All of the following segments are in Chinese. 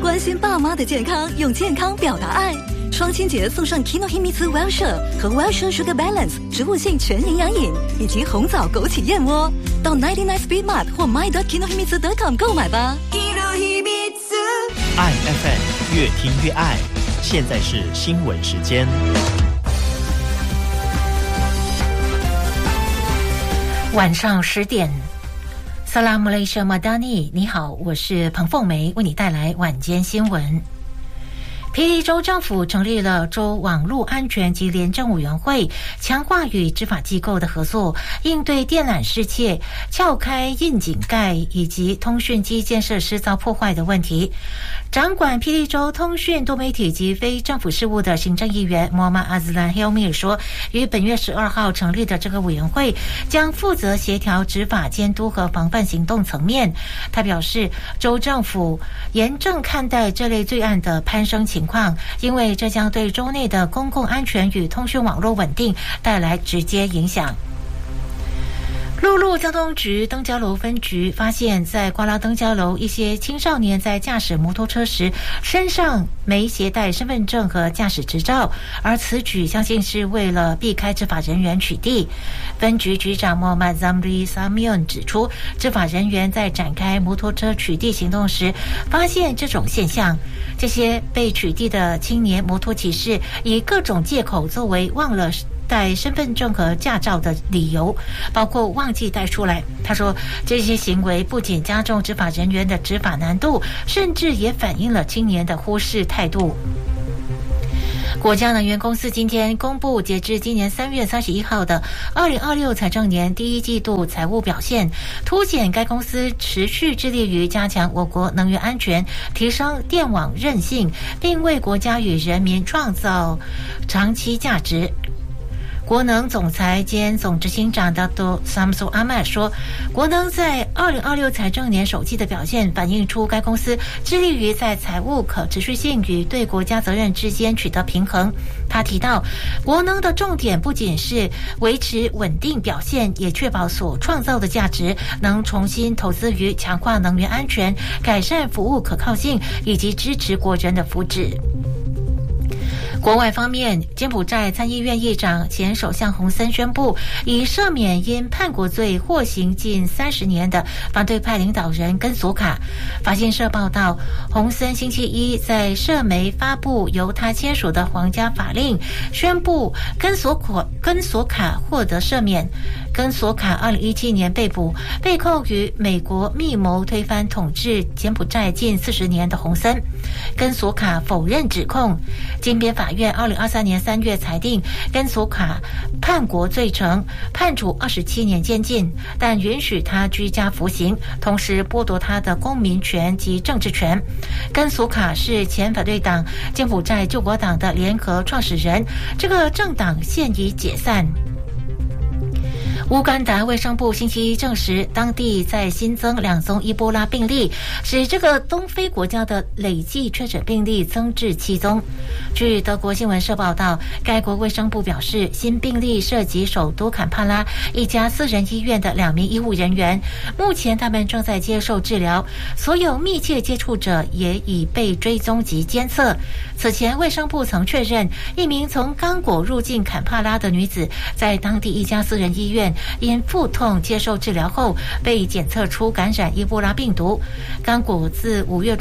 关心爸妈的健康，用健康表达爱。双亲节送上 Kinohimitsu Wellshire 和 Wellshire Sugar Balance 植物性全营养饮，以及红枣枸杞燕窝。到99 Speed Mart 或 my.kinohimitsu.com 购买吧。 爱 FM 越听越爱。现在是新闻时间。 晚上10点。萨拉姆雷舍马达尼，你好，我是彭凤梅，为你带来晚间新闻。霹雳州政府成立了州网络安全及廉政委员会，强化与执法机构的合作，应对电缆失窃、撬开窨井盖以及通讯基建设施遭破坏的问题。掌管霹雳州通讯、多媒体及非政府事务的行政议员莫玛阿兹兰·黑欧米尔说，于本月12号成立的这个委员会将负责协调执法监督和防范行动层面。他表示，州政府严正看待这类罪案的攀升情况，因为这将对州内的公共安全与通讯网络稳定带来直接影响。陆路交通局登嘉楼分局发现，在瓜拉登嘉楼一些青少年在驾驶摩托车时身上没携带身份证和驾驶执照，而此举相信是为了避开执法人员取缔。分局局长莫曼扎姆里萨米恩指出，执法人员在展开摩托车取缔行动时发现这种现象，这些被取缔的青年摩托骑士以各种借口作为忘了带身份证和驾照的理由，包括忘记带出来。他说，这些行为不仅加重执法人员的执法难度，甚至也反映了青年的忽视态度。国家能源公司今天公布截至今年3月31号的2026财政年第一季度财务表现，凸显该公司持续致力于加强我国能源安全，提升电网韧性，并为国家与人民创造长期价值。国能总裁兼总执行长 Dr. Samsul Ahmad 说，国能在2026财政年首季的表现反映出该公司致力于在财务可持续性与对国家责任之间取得平衡。他提到，国能的重点不仅是维持稳定表现，也确保所创造的价值能重新投资于强化能源安全、改善服务可靠性以及支持国人的福祉。国外方面，柬埔寨参议院议长、前首相洪森宣布，已赦免因叛国罪获刑近30年的反对派领导人根索卡。法新社报道，洪森星期一在社媒发布由他签署的皇家法令，宣布根索卡获得赦免。根索卡2017年被捕，被控与美国密谋推翻统治柬埔寨近40年的洪森。根索卡否认指控。金边法院2023年3月裁定根索卡叛国罪成，判处27年监禁，但允许他居家服刑，同时剥夺他的公民权及政治权。根索卡是前反对党柬埔寨救国党的联合创始人，这个政党现已解散。乌干达卫生部星期一证实，当地在新增2宗伊波拉病例，使这个东非国家的累计确诊病例增至7宗。据德国新闻社报道，该国卫生部表示，新病例涉及首都坎帕拉一家私人医院的2名医护人员，目前他们正在接受治疗，所有密切接触者也已被追踪及监测。此前，卫生部曾确认一名从刚果入境坎帕拉的女子，在当地一家私人医院因腹痛接受治疗后被检测出感染伊波拉病毒。刚果自5月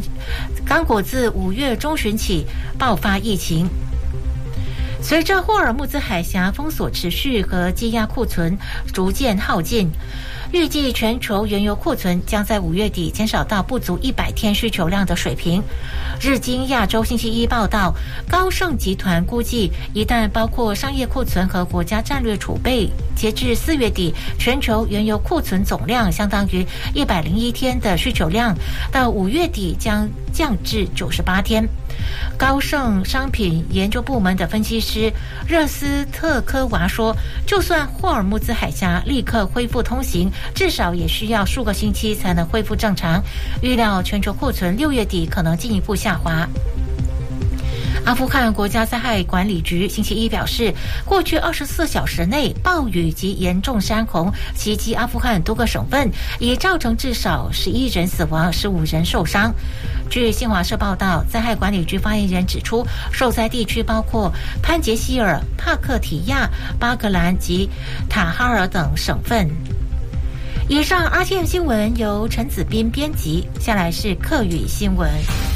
中旬起爆发疫情。随着霍尔木兹海峡封锁持续和积压库存逐渐耗尽，预计全球原油库存将在5月底减少到不足100天需求量的水平。日经亚洲星期一报道，高盛集团估计，一旦包括商业库存和国家战略储备，截至4月底，全球原油库存总量相当于101天的需求量，到5月底将降至98天。高盛商品研究部门的分析师热斯特科娃说，就算霍尔木兹海峡立刻恢复通行，至少也需要数个星期才能恢复正常。预料全球库存6月底可能进一步下滑。 阿富汗国家灾害管理局星期一表示，过去24小时内，暴雨及严重山洪袭击阿富汗多个省份，已造成至少11人死亡，15人受伤。据新华社报道，灾害管理局发言人指出，受灾地区包括潘杰希尔、帕克提亚、巴格兰及塔哈尔等省份。以上 RTM 新闻由陈子斌编辑，下来是客语新闻。